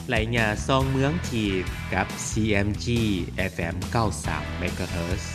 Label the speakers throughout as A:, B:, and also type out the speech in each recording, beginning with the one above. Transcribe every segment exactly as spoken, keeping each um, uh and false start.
A: ไหลหญ้าซองเมืองทีบกับ ซี เอ็ม จี เอฟ เอ็ม เก้าสิบสาม เมกะเฮิรตซ์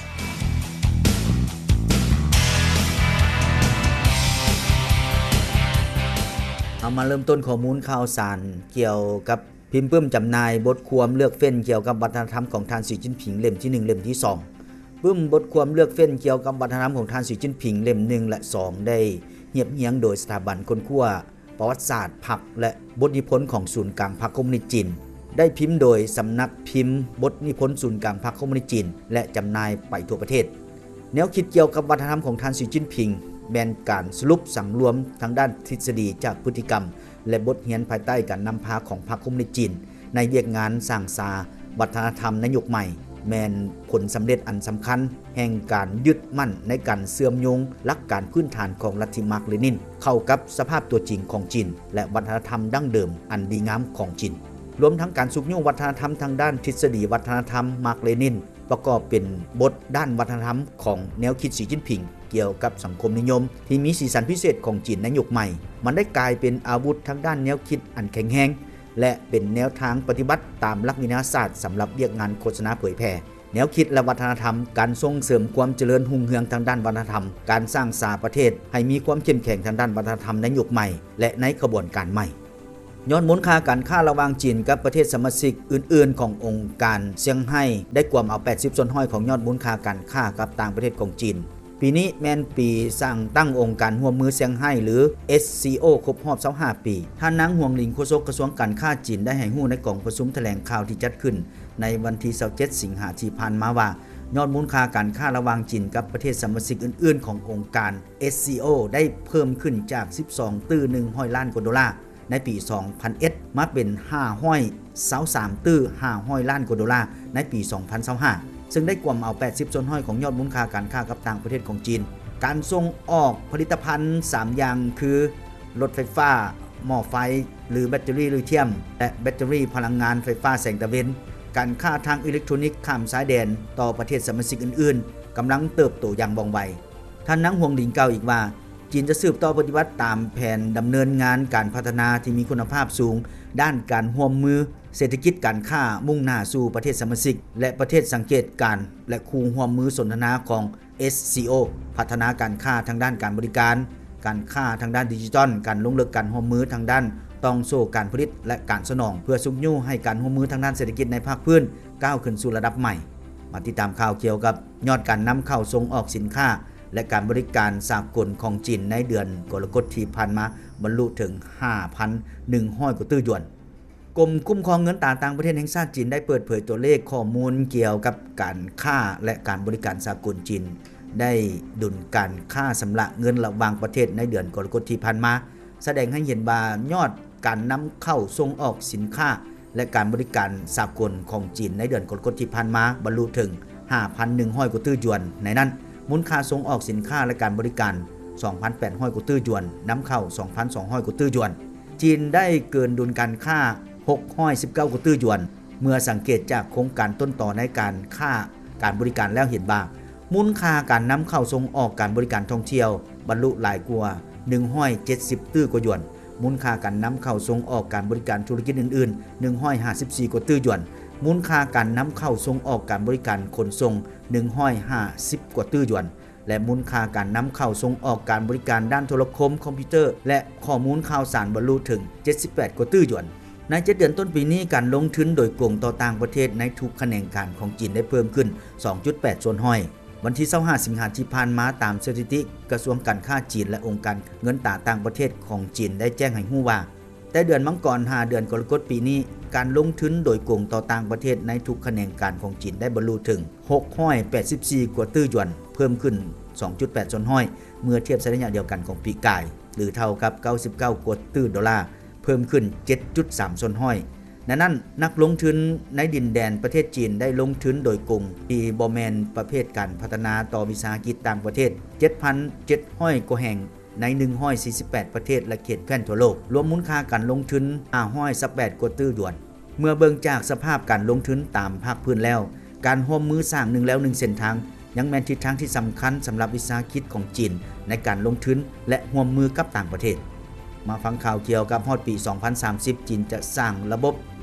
B: เอามาเริ่มต้นข้อมูลข่าวสารเกี่ยวกับพิมพ์ปึ้มจำหน่ายบทความเลือกเฟ้นเกี่ยวกับวัฒนธรรมของท่านสีจิ้นผิงเล่มที่หนึ่งเล่มที่สองปึ้มบทความเลือกเฟ้นเกี่ยวกับวัฒนธรรมของท่านสีจิ้นผิงเล่มหนึ่งและสองได้เหียบเหียงโดยสถาบันค้นคว้าประวัติศาสตร์พรรคและบทนิพนธ์ของศูนย์กลางพรรคคอมมิวนิสต์จีนได้พิมพ์โดยสำนักพิมพ์บทนิพนธ์ศูนย์กลางพรรคคอมมิวนิสต์จีนและจำหน่ายไปทั่วประเทศแนวคิดเกี่ยวกับวัฒนธรรมของท่านสีจิ้นผิงแม่นการสรุปสังรวมทางด้านทฤษฎีจากพฤติกรรมและบทเรียนภายใต้การนำพาของพรรคคอมมิวนิสต์จีนในเวียกงานสร้างสาวัฒนธรรมในยุคใหม่แม่นผลสำเร็จอันสำคัญแห่งการยึดมั่นในการเสื่อมโยงหลักการพื้นฐานของลัทธิมาร์กเลนินเข้ากับสภาพตัวจริงของจีนและวัฒนธรรมดั้งเดิมอันดีงามของจีนรวมทั้งการสุกโยงวัฒนธรรมทางด้านทฤษฎีวัฒนธรรมมาร์กเลนินประกอบเป็นบทด้านวัฒนธรรมของแนวคิดสีจิ้นผิงเกี่ยวกับสังคมนิยมที่มีสีสันพิเศษของจีนในยุคใหม่มันได้กลายเป็นอาวุธทางด้านแนวคิดอันแข็งแรงและเป็นแนวทางปฏิบัติตามหลักวิทยาศาสตร์สำหรับเรียกงานโฆษณาเผยแพร่แนวคิดและวัฒนธรรมการส่งเสริมความเจริญรุ่งเรืองทางด้านวัฒนธรรมการสร้างสาประเทศให้มีความเข้มแข็งทางด้านวัฒนธรรมในยุคใหม่และในขบวนการใหม่ย้อนมูลค่าการค้าระหว่างจีนกับประเทศสมาชิกอื่นๆขององค์การเซี่ยงไฮ้ได้กวมเอาแปดสิบส่วนห้อยของยอดมูลค่าการค้ากับต่างประเทศของจีนปีนี้แม่นปีสร้างตั้งองค์การร่วมมือเซี่ยงไฮ้หรือ เอส ซี โอ ครบรอบยี่สิบห้าปีท่านนางหวงหลิงโฆษกกระทรวงการค้าจีนได้ให้ฮู้ในกล่องประชุมแถลงข่าวที่จัดขึ้นในวันที่ยี่สิบเจ็ดสิงหาคมที่ผ่านมาว่ายอดมูลค่าการค้าระหว่างจีนกับประเทศสมาชิกอื่นๆขององค์การ เอส ซี โอ ได้เพิ่มขึ้นจากสิบสองตื้อหนึ่งร้อยล้านกว่าดอลลาร์ในปีสองพันเอ็ดมาเป็นห้าร้อยยี่สิบสามตื้อห้าร้อยล้านกว่าดอลลาร์ในปีสองพันยี่สิบห้าซึ่งได้กวมเอาแปดสิบส่วนห้อยของยอดมูลค่าการค้ากับต่างประเทศของจีนการส่งออกผลิตภัณฑ์สามอย่างคือรถไฟฟ้าหม้อไฟหรือแบตเตอรี่ลิเธียมและแบตเตอรี่พลังงานไฟฟ้าแสงตะเวนการค้าทางอิเล็กทรอนิกส์ข้ามสายแดนต่อประเทศสมาชิกอื่นๆกำลังเติบโตอย่างว่องไวท่านนางหวงหลิงกล่าวอีกว่าจีนจะสืบต่อปฏิบัติตามแผนดำเนินงานการพัฒนาที่มีคุณภาพสูงด้านการร่วมมือเศรษฐกิจการค้ามุ่งหน้าสู่ประเทศสมาชิกและประเทศสังเกตการและคู่ร่วมมือสนทนาของ เอส ซี โอ พัฒนาการค้าทางด้านการบริการการค้าทางด้านดิจิทัลการลงลึกการร่วมมือทางด้านต้องโซ่การผลิตและการสนองเพื่อสุกยู่ให้การร่วมมือทางด้านเศรษฐกิจในภาคพื้นก้าวขึ้นสู่ระดับใหม่มาติดตามข่าวเกี่ยวกับยอดการนำเข้าส่งออกสินค้าและการบริการสากลของจีนในเดือนกรกฎาคมที่ผ่านมาบรรลุถึง ห้าพันหนึ่งร้อย กว่าตื้อหยวนกรมคุ้มครองเงินตราต่างประเทศแห่งชาติจีนได้เปิดเผยตัวเลขข้อมูลเกี่ยวกับการค้าและการบริการสากลจีนได้ดุลการค้าชำระเงินระหว่างประเทศในเดือนกรกฎาคมที่ผ่านมาแสดงให้เห็นว่ายอดการนำเข้าส่งออกสินค้าและการบริการสากลของจีนในเดือนกรกฎาคมที่ผ่านมาบรรลุถึง ห้าพันหนึ่งร้อย กว่าตื้อหยวนในนั้นมูลค่าส่งออกสินค้าและการบริการ สองพันแปดร้อย กว่าตื้อหยวนนำเข้า สองพันสองร้อย กว่าตื้อหยวนจีนได้เกินดุลการค้าหกร้อยสิบเก้ากว่าตื้อหยวนเมื่อสังเกตจากโครงการต้นต่อในการค้าการบริการแล้วเห็นว่ามูลค่าการนำเข้าส่งออกการบริการท่องเที่ยวบรรลุหลายกว่าหนึ่งร้อยเจ็ดสิบตื้อกว่าหยวนมูลค่าการนำเข้าส่งออกการบริการธุรกิจอื่นๆหนึ่งร้อยห้าสิบสี่กว่าตื้อหยวนมูลค่าการนำเข้าส่งออกการบริการขนส่งหนึ่งร้อยห้าสิบกว่าตื้อหยวนและมูลค่าการนำเข้าส่งออกการบริการด้านโทรคมคอมพิวเตอร์และข้อมูลข่าวสารบรรลุถึงเจ็ดสิบแปดกว่าตื้อหยวนในเจ็ดเดือนต้นปีนี้การลงทุนโดยกลุ่มต่อต่างประเทศในทุกแขนงการของจีนได้เพิ่มขึ้น สองจุดแปด ส่วนห้อยวันที่ยี่สิบห้าสิงหาคมที่ผ่านมาตามสถิติกระทรวงการค้าจีนและองค์การเงินตราต่างประเทศของจีนได้แจ้งให้รู้ว่าแต่เดือนมังกรห้าเดือนกรกฎาคมปีนี้การลงทุนโดยกลุ่มต่อต่างประเทศในทุกแขนงการของจีนได้บรรลุถึงหกร้อยแปดสิบสี่กว่าตื้อหยวนเพิ่มขึ้น สองจุดแปด ส่วนห้อยเมื่อเทียบในระยะเดียวกันของปีกายหรือเท่ากับเก้าสิบเก้ากว่าตื้อดอลลาร์เพิ่มขึ้น เจ็ดจุดสาม ส่วนห้อยดังนั้นนักลงทุนในดินแดนประเทศจีนได้ลงทุนโดยกลุ่มที่บ่แม่นประเภทการพัฒนาต่อวิสาหกิจต่างประเทศ เจ็ดพันเจ็ดร้อย กว่าแห่งในหนึ่งร้อยสี่สิบแปดประเทศและเขตแคว้นทั่วโลกรวมมูลค่าการลงทุนห้าร้อยสิบแปดกว่าตื้อหยวนเมื่อเบิ่งจากสภาพการลงทุนตามภาคพื้นแล้วการร่วมมือสร้างหนึ่งแล้วหนึ่งเส้นทางยังแม่นทิศทางที่สำคัญสำหรับวิสาหกิจของจีนในการลงทุนและร่วมมือกับต่างประเทศมาฟังข่าวเกี่ยวกับฮอดปีสองพันสามสิบจีนจะสร้างระบบ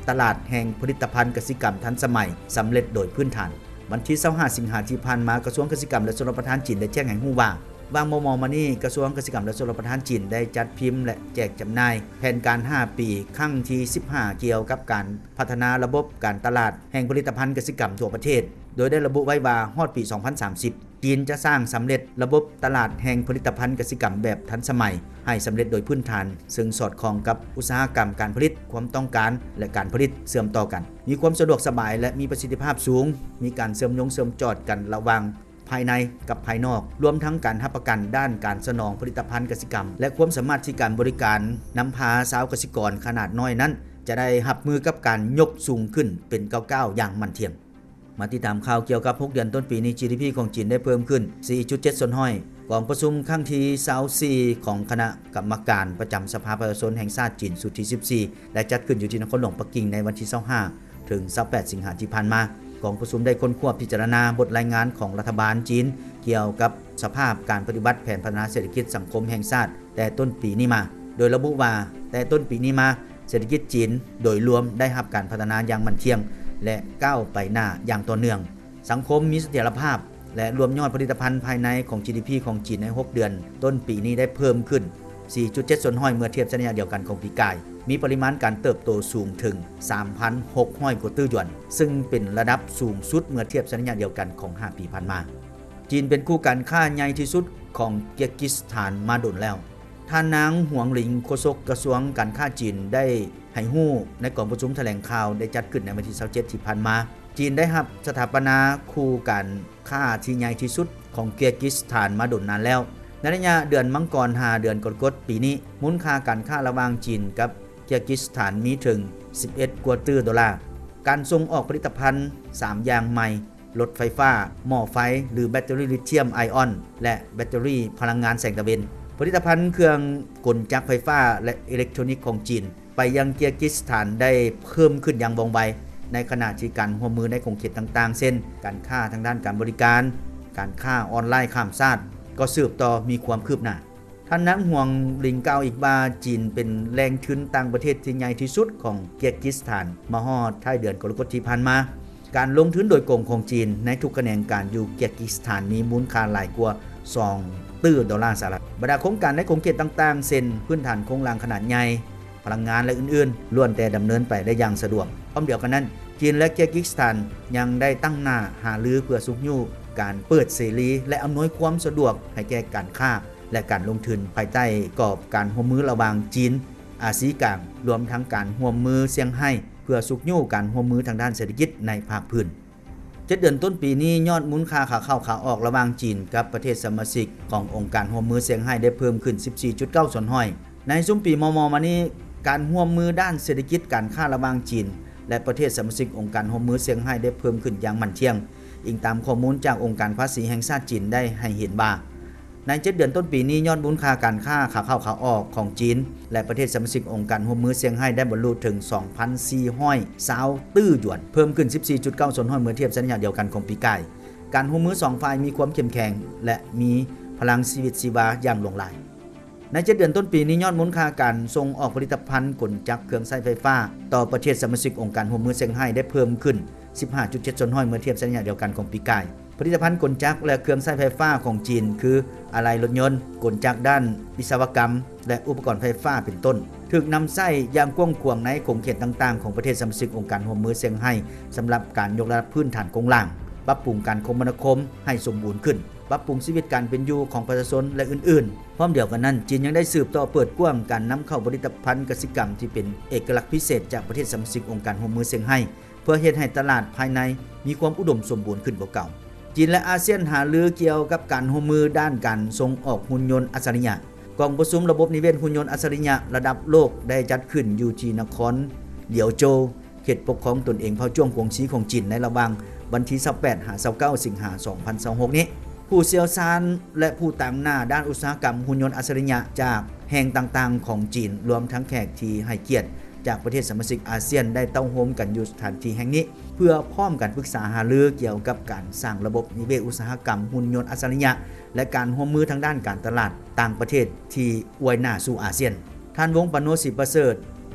B: ตลาดแห่งผลิตภัณฑ์กสิกรรมทันสมัยสำเร็จโดยพื้นฐานวันที่ยี่สิบห้าสิงหาคมที่ผ่านมากระทรวงเกษตรกรรมและชลประทานจีนได้แจ้งให้รู้ว่าวางมมมานี่กระทรวงเกษตรกรรมและชลประทานจีนได้จัดพิมพ์และแจกจำหน่ายแผนการห้าปีครั้งที่สิบห้าเกี่ยวกับการพัฒนาระบบการตลาดแห่งผลิตภัณฑ์เกษตรกรรมทั่วประเทศโดยได้ระบุไว้ว่าฮอดปีสองพันสามสิบจีนจะสร้างสำเร็จระบบตลาดแห่งผลิตภัณฑ์เกษตรกรรมแบบทันสมัยให้สำเร็จโดยพื้นฐานซึ่งสอดคล้องกับอุตสาหกรรมการผลิตความต้องการและการผลิตเชื่อมต่อกันมีความสะดวกสบายและมีประสิทธิภาพสูงมีการเชื่อมโยงเชื่อมจอดกันระหว่างภายในกับภายนอกรวมทั้งการรับประกันด้านการสนองผลิตภัณฑ์เกษตรกรรมและความสามารถที่การบริการนำพาชาวเกษตรกรขนาดน้อยนั้นจะได้รับมือกับการยกสูงขึ้นเป็นก้าวๆอย่างมั่นเทียงมาติดตามข่าวเกี่ยวกับหกเดือนต้นปีนี้ จี ดี พี ของจีนได้เพิ่มขึ้น สี่จุดเจ็ด ส่วนห้อยกองประชุมครั้งที่ยี่สิบสี่ ของคณะกรรมการประจำสภาประชาชนแห่งชาติจีนสุดที่สิบสี่ได้จัดขึ้นอยู่ที่นครหลวงปักกิ่งในวันที่ยี่สิบห้าถึงยี่สิบแปดสิงหาคมที่ผ่านมากองประชุมได้ค้นคว้าพิจารณาบทรายงานของรัฐบาลจีนเกี่ยวกับสภาพการปฏิบัติแผนพัฒนาเศรษฐกิจสังคมแห่งชาติแต่ต้นปีนี้มาโดยระบุว่าแต่ต้นปีนี้มาเศรษฐกิจจีนโดยรวมได้รับการพัฒนาอย่างมั่นเที่ยงและก้าวไปหน้าอย่างต่อเนื่องสังคมมีเสถียรภาพและรวมยอดผลิตภัณฑ์ภายในของ จี ดี พี ของจีนในหกเดือนต้นปีนี้ได้เพิ่มขึ้น สี่จุดเจ็ด ส่วนห้อยเมื่อเทียบสัญญาเดียวกันของปีกายมีปริมาณการเติบโตสูงถึง สามพันหกร้อย กว่าตื้อหยวนซึ่งเป็นระดับสูงสุดเมื่อเทียบสัญญาเดียวกันของห้าปีผ่านมาจีนเป็นคู่การค้าใหญ่ที่สุดของเกียร์กิสถานมาดนแล้วท่านนางหวงหลิงโฆษกกระทรวงการค้าจีนได้ให้ฮู้ในกองประชุมแถลงข่าวได้จัดขึ้นในวันที่ยี่สิบเจ็ดที่ผ่านมาจีนได้รับสถาปนาคู่การค้าที่ใหญ่ที่สุดของเกียร์กิสถานมาดนนานแล้วในระยะเดือนมังกรห้าเดือนกรกฎาคมปีนี้มูลค่าการค้าระหว่างจีนกับเกียร์กิสถานมีถึงสิบเอ็ดกว่าตื้อดอลลาร์การส่งออกผลิตภัณฑ์สามอย่างใหม่รถไฟฟ้าหม้อไฟหรือแบตเตอรี่ลิเธียมไอออนและแบตเตอรี่พลังงานแสงตะวันผลิตภัณฑ์เครื่องกลจักรไฟฟ้าและอิเล็กทรอนิกส์ของจีนไปยังเกียร์กิสถานได้เพิ่มขึ้นอย่างว่องไวในขณะที่การร่วมมือในขงเขตต่างๆเช่นการค้าทางด้านการบริการการค้าออนไลน์ข้ามชาติก็สืบต่อมีความคืบหน้าท่านนางหวงหลิงกล่าวอีกว่าจีนเป็นแหล่งทุนต่างประเทศที่ใหญ่ที่สุดของเกียร์กิสถานมาฮอดท้ายเดือนกรกฎาคมที่ผ่านมาการลงทุนโดยกงของจีนในทุกแขนงการอยู่เกียร์กิสถานมีมูลค่าหลายกว่าสองตื้อดอลลาร์สหรัฐบรรดาโครงการในขงเขตต่างๆเช่นพื้นฐานโครงสร้างขนาดใหญ่พลังงานและอื่นๆล้วนแต่ดำเนินไปได้อย่างสะดวกพร้อมเดียวกันนั้นจีนและเกียร์กิสถานยังได้ตั้งหน้าหารือเพื่อสุขยู่การเปิดเสรีและอำนวยความสะดวกให้แก่การค้าและการลงทุนภายใต้กรอบการร่วมมือระหว่างจีนอาซีกลางรวมทั้งการร่วมมือเซี่ยงไฮ้เพื่อสุขยู่การร่วมมือทางด้านเศรษฐกิจในภาคพื้นเจ็ดเดือนต้นปีนี้ยอดมูลค่าขาเข้าขาออกระหว่างจีนกับประเทศสมาชิกขององค์การร่วมมือเซี่ยงไฮ้ได้เพิ่มขึ้น สิบสี่จุดเก้า ส่วนห้อยในซุ้มปีมมมานี้การร่วมมือด้านเศรษฐกิจการค้าระหว่างจีนและประเทศสมาชิกองค์การร่วมมือเซี่ยงไฮ้ได้เพิ่มขึ้นอย่างมั่นเที่ยงอิงตามข้อมูลจากองค์การภาษีแห่งชาติจีนได้ให้เห็นว่าในเจ็ดเดือนต้นปีนี้ยอดมูลค่าการค้าขาเข้าขาออกของจีนและประเทศสมาชิกองค์การร่วมมือเซี่ยงไฮ้ได้บรรลุถึง สองพันสี่ร้อยยี่สิบ ตื้อหยวนเพิ่มขึ้น สิบสี่จุดเก้า ส่วนห้อยเมื่อเทียบสัญญาเดียวกันของปีกายการร่วมมือสองฝ่ายมีความเข้มแข็งและมีพลังชีวิตชีวาอย่างหลงไหลในเจ็ดเดือนต้นปีนี้ยอดมูลค่าการส่งออกผลิตภัณฑ์กลจักรเครื่องใช้ไฟฟ้าต่อประเทศสมาชิกองค์การร่วมมือเซี่ยงไฮ้ได้เพิ่มขึ้น สิบห้าจุดเจ็ด ส่วนห้อยเมื่อเทียบสัญญาเดียวกันของปีกายผลิตภัณฑ์กลจักรและเครื่องใช้ไฟฟ้าของจีนคืออะไหล่รถยนต์กลจักรด้านวิศวกรรมและอุปกรณ์ไฟฟ้าเป็นต้นถูกนำใช้อย่างกว้างขวางในขงเขตต่างๆของประเทศสมาชิกองค์การร่วมมือเซี่ยงไฮ้สำหรับการยกระดับพื้นฐานโครงสร้างปรับปรุงการคมนาคมให้สมบูรณ์ขึ้นปรับปรุงชีวิตการเป็นอยู่ของประชาชนและอื่นๆพร้อมเดียวกันนั้นจีนยังได้สืบต่อเปิดกว้างการนำเข้าผลิตภัณฑ์กสิกรรมที่เป็นเอกลักษณ์พิเศษจากประเทศสมาชิกองค์การร่วมมือเซี่ยงไฮ้เพื่อเฮ็ดให้ตลาดภายในมีความอุดมสมบูรณ์ขึ้นกว่าเก่าจีนและอาเซียนหารือเกี่ยวกับการร่วมมือด้านการส่งออกหุ่นยนต์อัจฉริยะกองประชุมระบบนิเวศหุ่นยนต์อัจฉริยะระดับโลกได้จัดขึ้นอยู่ที่นครเหลียวโจวเขตปกครองตนเองเผ่าจ้วงกวงซีของจีนในระหว่างวันที่ยี่สิบแปดถึงยี่สิบเก้าสิงหาคมสองพันยี่สิบหกนี้ผู้เชี่ยวชาญและผู้ต่างหน้าด้านอุตสาหกรรมหุ่นยนต์อัจฉริยะจากแห่งต่างๆของจีนรวมทั้งแขกที่ให้เกียรติจากประเทศสมาชิกอาเซียนได้เต้าโฮมกันอยู่สถานที่แห่งนี้เพื่อพร้อมกันปรึกษาหารือเกี่ยวกับการสร้างระบบนิเวศอุตสาหกรรมหุ่นยนต์อัจฉริยะและการร่วมมือทางด้านการตลาดต่างประเทศที่อวยหน้าสู่อาเซียนท่านวงศ์ปโนศิประเสริฐ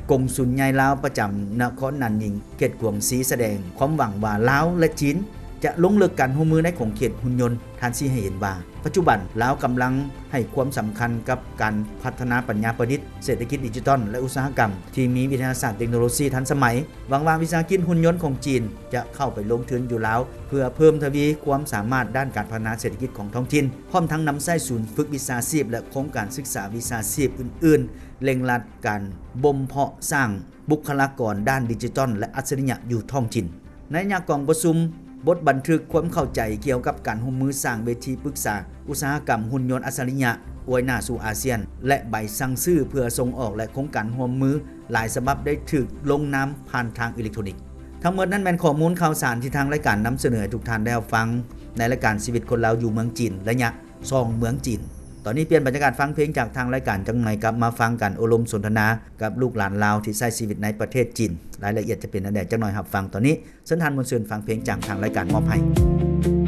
B: กงสุลใหญ่ลาวประจำนครนันยิงเขตกวงศรีแสดงความหวังว่าลาวและจีนจะลงเลิกการร่วมมือในของเขตหุ่นยนต์ท่านสิให้เห็นว่าปัจจุบันลาวกำลังให้ความสำคัญกับการพัฒนาปัญญาประดิษฐ์เศรษฐกิจดิจิทัลและอุตสาหกรรมที่มีวิทยาศาสตร์เทคโนโลยีทันสมัยหวังว่าวิสาหกิจหุ่นยนต์ของจีนจะเข้าไปลงทุนอยู่ลาวเพื่อเพิ่มทวีความสามารถด้านการพัฒนาเศรษฐกิจของท้องถิ่นพร้อมทั้งนำใช้ศูนย์ฝึกวิชาชีพและโครงการศึกษาวิชาชีพอื่นๆเร่งรัดการบ่มเพาะสร้างบุคลากรด้านดิจิทัลและอัจฉริยะอยู่ท้องถิ่นในยามกองประชุมบทบันทึกความเข้าใจเกี่ยวกับการร่วมมือสร้างเวทีปรึกษาอุตสาหกรรมหุ่นยนต์อัจฉริยะอวยหน้าสู่อาเซียนและใบสั่งซื้อเพื่อส่งออกและโครงการร่วมมือหลายฉบับได้ถูกลงนามผ่านทางอิเล็กทรอนิกส์ทั้งหมดนั้นแม่นข้อมูลข่าวสารที่ทางรายการนำเสนอให้ทุกท่านได้ฟังในรายการชีวิตคนลาวอยู่เมืองจีนระยะสองเมืองจีนตอนนี้เปลี่ยนบรรยากาศฟังเพลงจากทางรายการจังไหนกลับมาฟังกันอบรมสนทนากับลูกหลานลาวที่ใช้ชีวิตในประเทศจีนรายละเอียดจะเป็นอันใดจังหน่อยรับฟังตอนนี้เส้นทางมวลซืนฟังเพลงจากทางรายการมอบให้